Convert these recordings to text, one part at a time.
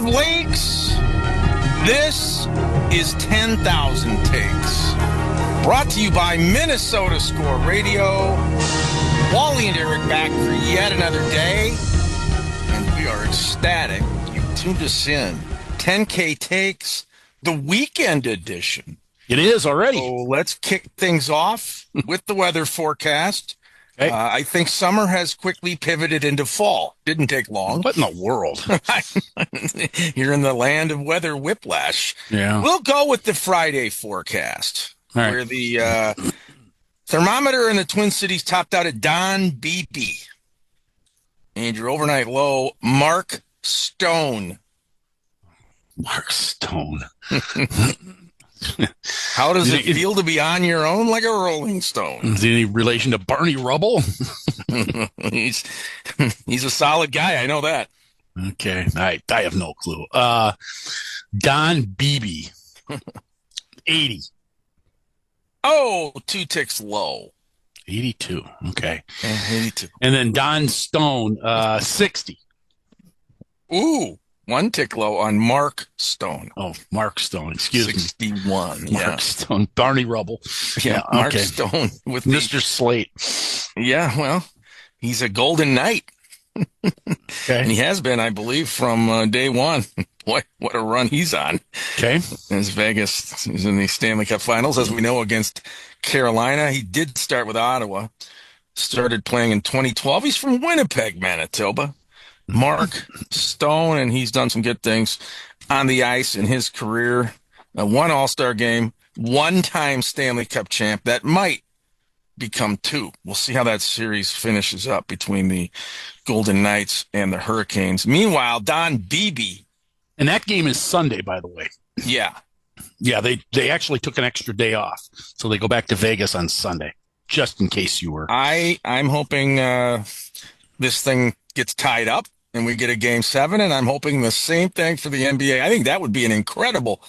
of lakes. This is 10,000 Takes. Brought to you by Minnesota Score Radio. Wally and Eric back for yet another day. And we are ecstatic. You tuned us in. 10K Takes, the weekend edition. It is already. So let's kick things off with the weather forecast. Okay. I think summer has quickly pivoted into fall. Didn't take long. What in the world? You're in the land of weather whiplash. Yeah. We'll go with the Friday forecast, All right. where the thermometer in the Twin Cities topped out at Don Beebe. And your overnight low, Mark Stone. Mark Stone. How does it feel to be on your own like a Rolling Stone? Is there any relation to Barney Rubble? He's a solid guy. I know that. Okay. I have no clue. Don Beebe. 80. Oh, 2 ticks low. 82. Okay. 82. And then Don Stone, 60. Ooh, 1 tick low on Mark Stone. Oh, Mark Stone. Excuse 61. me. Yeah. Mark Stone. Barney Rubble. Yeah, Mark okay. Stone with Mr. Slate. Yeah, well, he's a Golden Knight. Okay. And he has been, I believe, from day one. What a run he's on. Okay. As Vegas is in the Stanley Cup Finals, as we know, against Carolina. He did start with Ottawa. Started playing in 2012. He's from Winnipeg, Manitoba. Mark Stone, and he's done some good things on the ice in his career. 1 All-Star game, 1-time Stanley Cup champ. That might become 2. We'll see how that series finishes up between the Golden Knights and the Hurricanes. Meanwhile, Don Beebe. And that game is Sunday, by the way. Yeah. Yeah, they actually took an extra day off. So they go back to Vegas on Sunday, just in case you were. I'm hoping this thing gets tied up and we get a game 7, and I'm hoping the same thing for the NBA. I think that would be an incredible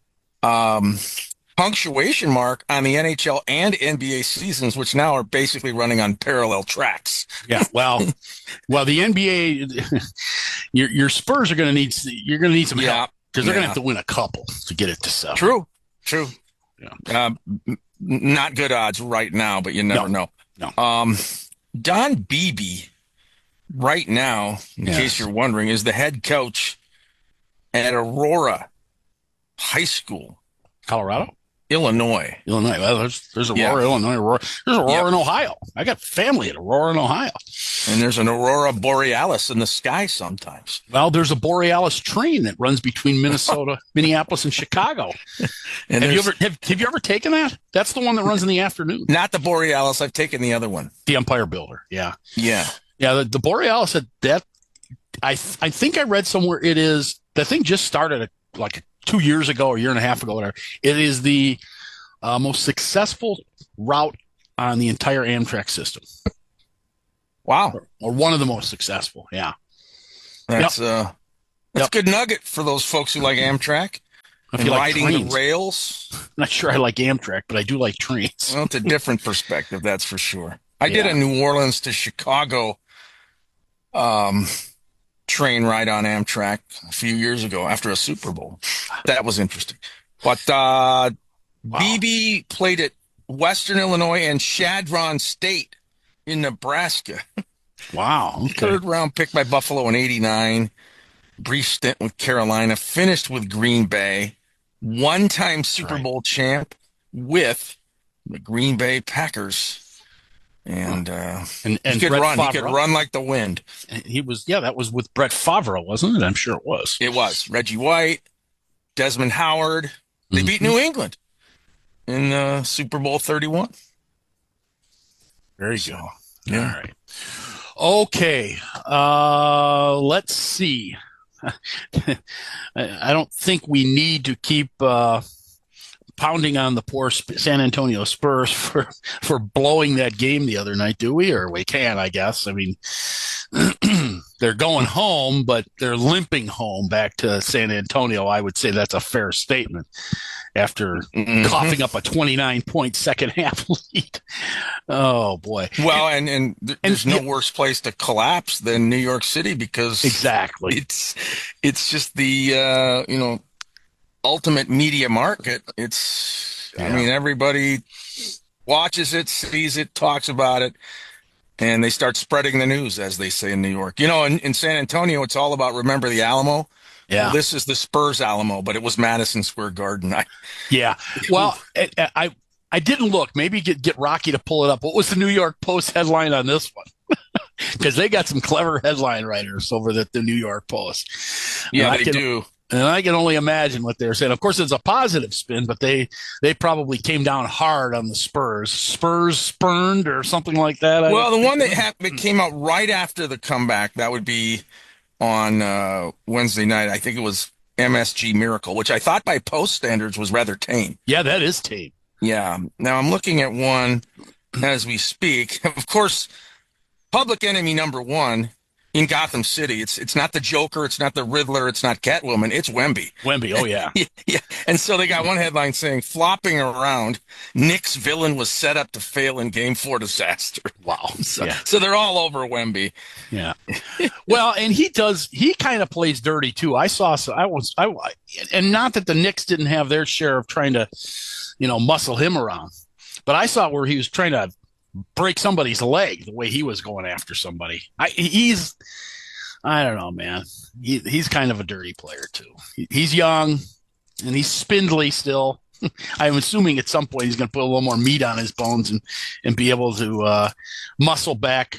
punctuation mark on the NHL and NBA seasons, which now are basically running on parallel tracks. Yeah, well, the NBA, your Spurs are going to need some help because they're going to have to win a couple to get it to 7. True. Yeah. Not good odds right now, but you never know. No. Don Beebe, right now, in case you're wondering, is the head coach at Aurora High School, Colorado, Illinois. Well, there's Aurora, Illinois. There's Aurora in Ohio. I got family at Aurora in Ohio. And there's an Aurora Borealis in the sky sometimes. Well, there's a Borealis train that runs between Minnesota, Minneapolis, and Chicago. And have you ever taken that? That's the one that runs in the afternoon. Not the Borealis. I've taken the other one. The Empire Builder. Yeah. Yeah. Yeah. The Borealis I think I read somewhere that thing just started like 2 years ago, or a year and a half ago, whatever. It is the most successful route on the entire Amtrak system. Wow. Or one of the most successful. Yeah. That's a good nugget for those folks who like Amtrak and riding the rails. I'm not sure I like Amtrak, but I do like trains. Well, it's a different perspective, that's for sure. I did a New Orleans to Chicago train ride on Amtrak a few years ago after a Super Bowl. That was interesting. But Beebe played at Western Illinois and Chadron State in Nebraska. Wow. Okay. 3rd round pick by Buffalo in 89. Brief stint with Carolina. Finished with Green Bay. 1-time Super Bowl champ with the Green Bay Packers. And he could run. He could run like the wind. That was with Brett Favre, wasn't it? I'm sure it was. It was. Reggie White, Desmond Howard. They beat New England in Super Bowl 31. Very good. Yeah. All right. Okay. Let's see. I don't think we need to keep pounding on the poor San Antonio Spurs for blowing that game the other night, do we? Or we can, I guess. I mean, they're going home, but they're limping home back to San Antonio. I would say that's a fair statement after coughing up a 29-point second half lead. Oh boy. Well, and there's no yeah, worse place to collapse than New York City because exactly. it's just the ultimate media market. I mean, everybody watches it, sees it, talks about it, and they start spreading the news, as they say in New York. In San Antonio, it's all about remember the Alamo. Yeah. Well, this is the Spurs Alamo, but it was Madison Square Garden. Yeah. Well, I didn't look. Maybe get Rocky to pull it up. What was the New York Post headline on this one? Because they got some clever headline writers over at the New York Post. Yeah, they do. And I can only imagine what they're saying. Of course, it's a positive spin, but they probably came down hard on the Spurs. Spurs spurned or something like that. Well, the one that came out right after the comeback, that would be on Wednesday night. I think it was MSG Miracle, which I thought by Post standards was rather tame. Yeah, that is tame. Yeah. Now I'm looking at one as we speak. Of course, public enemy number one in Gotham City. It's not the Joker. It's not the Riddler. It's not Catwoman. It's Wemby. Wemby. Oh, yeah. Yeah. And so they got one headline saying, flopping around, Knicks villain was set up to fail in Game 4 disaster. Wow. So they're all over Wemby. Yeah. Well, and he kind of plays dirty too. And not that the Knicks didn't have their share of trying to, muscle him around, but I saw where he was trying to break somebody's leg the way he was going after somebody. I don't know, man. He's kind of a dirty player too. He's young and he's spindly still. I'm assuming at some point he's going to put a little more meat on his bones and be able to muscle back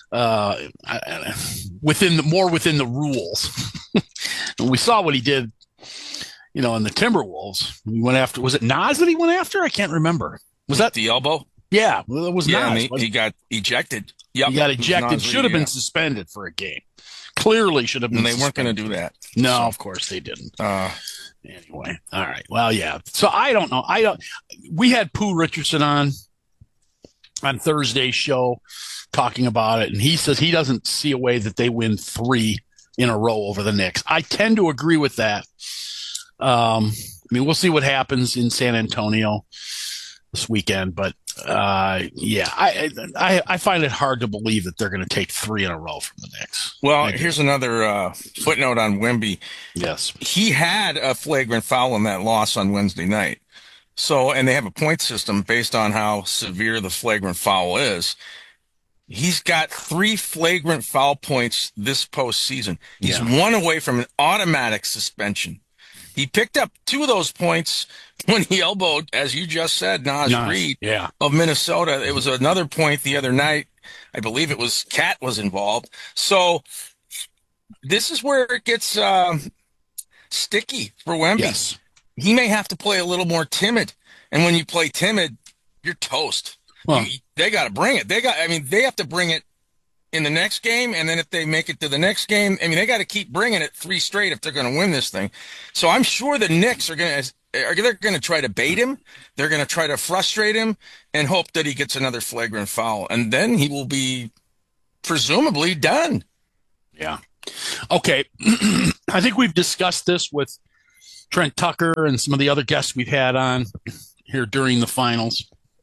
within the rules. And we saw what he did, in the Timberwolves. He went after. Was it Nas that he went after? I can't remember. Was that the elbow? Yeah, well, it was Nas. And he got ejected. Yep. He got ejected. Should have been suspended for a game. Clearly should have been. And they weren't going to do that. No, of course they didn't. Anyway, all right. Well, yeah. So I don't know. We had Pooh Richardson on Thursday's show talking about it, and he says he doesn't see a way that they win 3 in a row over the Knicks. I tend to agree with that. We'll see what happens in San Antonio this weekend, but I find it hard to believe that they're going to take 3 in a row from the Knicks. Well, here's another footnote on Wemby. Yes. He had a flagrant foul in that loss on Wednesday night. So, and they have a point system based on how severe the flagrant foul is. He's got 3 flagrant foul points this postseason. He's 1 away from an automatic suspension. He picked up 2 of those points when he elbowed, as you just said, Naz Reid of Minnesota. It was another point the other night. I believe it was Cat was involved. So this is where it gets sticky for Wemby. Yes. He may have to play a little more timid. And when you play timid, you're toast. Well, they got to bring it. They have to bring it in the next game, and then if they make it to the next game, they got to keep bringing it 3 straight if they're going to win this thing. So I'm sure the Knicks are going to try to bait him. They're going to try to frustrate him and hope that he gets another flagrant foul, and then he will be presumably done. Yeah. Okay. I think we've discussed this with Trent Tucker and some of the other guests we've had on here during the finals.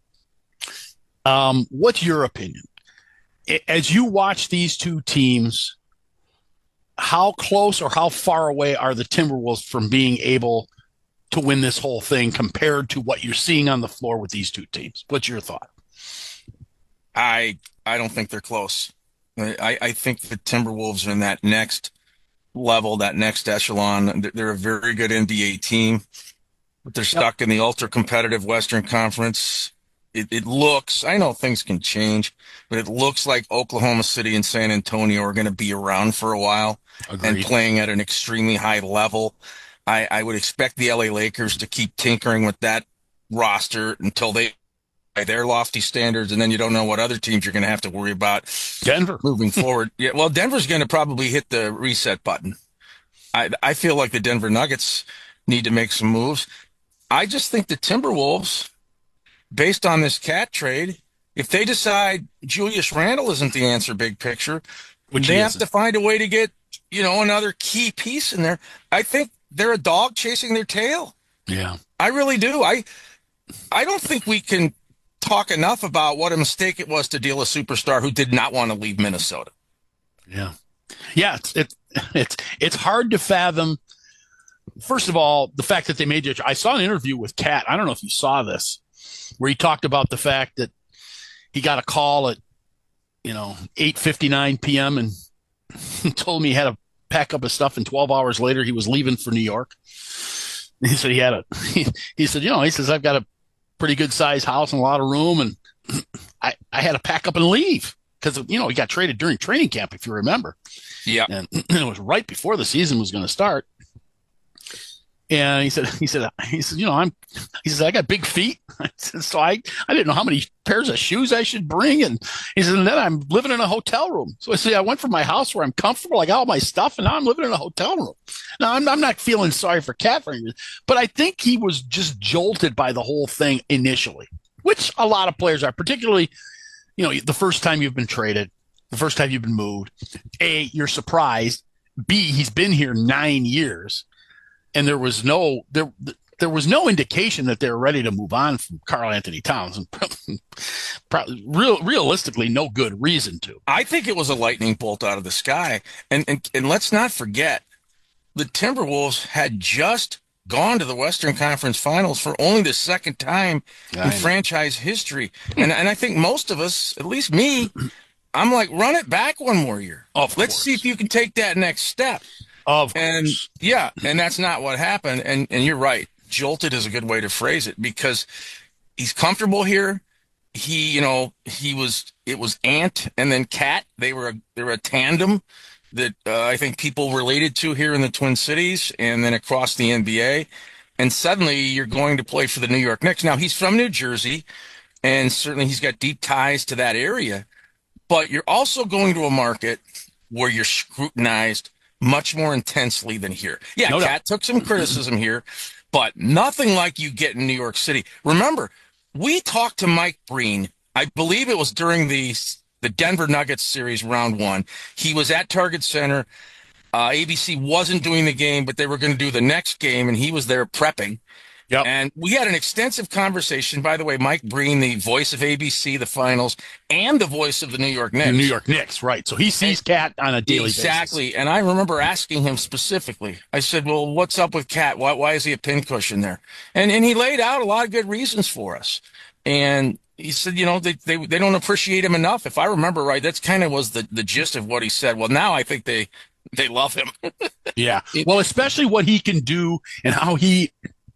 What's your opinion? As you watch these 2 teams, how close or how far away are the Timberwolves from being able to win this whole thing compared to what you're seeing on the floor with these 2 teams? What's your thought? I don't think they're close. I think the Timberwolves are in that next level, that next echelon. They're a very good NBA team, but they're stuck in the ultra competitive Western Conference. It looks, I know things can change, but it looks like Oklahoma City and San Antonio are going to be around for a while. Agreed. And playing at an extremely high level. I would expect the LA Lakers to keep tinkering with that roster until they by their lofty standards, and then you don't know what other teams you're going to have to worry about. Denver moving forward. Yeah, well, Denver's going to probably hit the reset button. I feel like the Denver Nuggets need to make some moves. I just think the Timberwolves, based on this Cat trade, if they decide Julius Randle isn't the answer big picture, which They he have isn't. to find a way to get, another key piece in there. I think they're a dog chasing their tail. Yeah. I really do. I don't think we can talk enough about what a mistake it was to deal a superstar who did not want to leave Minnesota. Yeah. Yeah. It's hard to fathom. First of all, the fact that they made it. I saw an interview with Cat. I don't know if you saw this, where he talked about the fact that he got a call at 8:59 p.m. and he told me he had to pack up his stuff, and 12 hours later he was leaving for New York. He said he said, he says, I've got a pretty good sized house and a lot of room, and I had to pack up and leave because he got traded during training camp, if you remember. Yeah. And it was right before the season was going to start. And he said, I got big feet. So I didn't know how many pairs of shoes I should bring. And he said, and then I'm living in a hotel room. So I said, I went from my house where I'm comfortable. I got all my stuff, and now I'm living in a hotel room. Now I'm not feeling sorry for Cat for any reason, but I think he was just jolted by the whole thing initially, which a lot of players are, particularly, the first time you've been traded, the first time you've been moved. A, you're surprised. B, he's been here 9 years. And there was no indication that they were ready to move on from Karl-Anthony Towns, and realistically, no good reason to. I think it was a lightning bolt out of the sky, and let's not forget, the Timberwolves had just gone to the Western Conference Finals for only the second time in franchise history, and I think most of us, at least me, I'm like, run it back one more year. Let's see if you can take that next step. And yeah, and that's not what happened. And you're right. Jolted is a good way to phrase it, because he's comfortable here. It was Ant and then Cat. They were a tandem that I think people related to here in the Twin Cities and then across the NBA. And suddenly you're going to play for the New York Knicks. Now, he's from New Jersey, and certainly he's got deep ties to that area. But you're also going to a market where you're scrutinized much more intensely than here. Yeah, No doubt. Cat took some criticism here, but nothing like you get in New York City. Remember, we talked to Mike Breen. I believe it was during the Denver Nuggets series, round one. He was at Target Center. ABC wasn't doing the game, but they were going to do the next game, and he was there prepping. Yep. And we had an extensive conversation. By the way, Mike Breen, the voice of ABC, the finals, and the voice of the New York Knicks. The New York Knicks, right. So he sees Cat on a daily basis. Exactly. And I remember asking him specifically. I said, well, what's up with Cat? Why is he a pincushion there? And he laid out a lot of good reasons for us. And he said, they don't appreciate him enough. If I remember right, that's kind of was the gist of what he said. Well, now I think they love him. Yeah. Well, especially what he can do and how he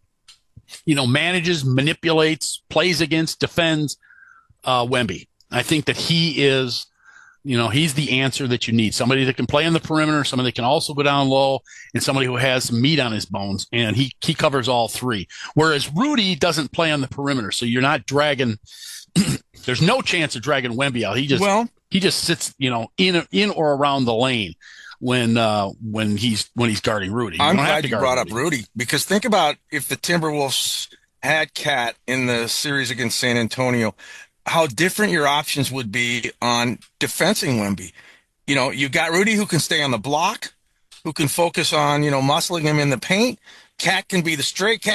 manages, manipulates, plays against, defends Wemby. I think that he is, he's the answer that you need. Somebody that can play on the perimeter, somebody that can also go down low, and somebody who has some meat on his bones. And he covers all three. Whereas Rudy doesn't play on the perimeter, so you're not dragging. There's no chance of dragging Wemby out. He just sits, in or around the lane when he's guarding Rudy. I'm glad you brought up Rudy, because think about if the Timberwolves had Cat in the series against San Antonio, how different your options would be on defending Wemby. You've got Rudy who can stay on the block, who can focus on, muscling him in the paint. Cat can be the straight Cat.